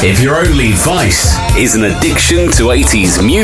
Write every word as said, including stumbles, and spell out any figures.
If your only vice is an addiction to eighties music,